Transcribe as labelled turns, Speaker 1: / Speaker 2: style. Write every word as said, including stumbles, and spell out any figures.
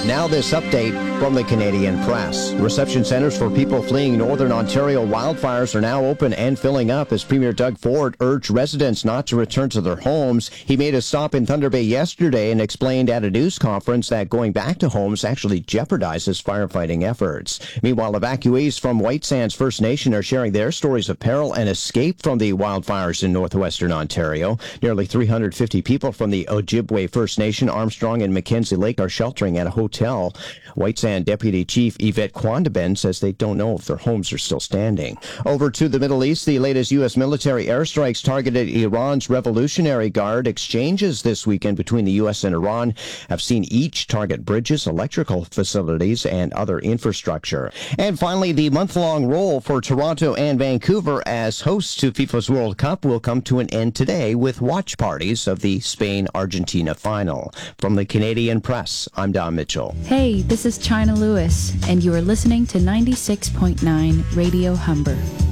Speaker 1: Now this update from the Canadian Press. Reception centers for people fleeing Northern Ontario wildfires are now open and filling up as Premier Doug Ford urged residents not to return to their homes. He made a stop in Thunder Bay yesterday and explained at a news conference that going back to homes actually jeopardizes firefighting efforts. Meanwhile, evacuees from White Sands First Nation are sharing their stories of peril and escape from the wildfires in northwestern Ontario. Nearly three hundred fifty people from the Ojibwe First Nation, Armstrong and Mackenzie Lake are sheltering at a hotel. White Sand Deputy Chief Yvette Quandeben says they don't know if their homes are still standing. Over to the Middle East, the latest U S military airstrikes targeted Iran's Revolutionary Guard. Exchanges this weekend between the U S and Iran have seen each target bridges, electrical facilities, and other infrastructure. And finally, the month-long role for Toronto and Vancouver as hosts to FIFA's World Cup will come to an end today with watch parties of the Spain-Argentina final. From the Canadian Press, I'm Don Mitchell.
Speaker 2: Hey, this is China Lewis, and you are listening to ninety-six point nine Radio Humber.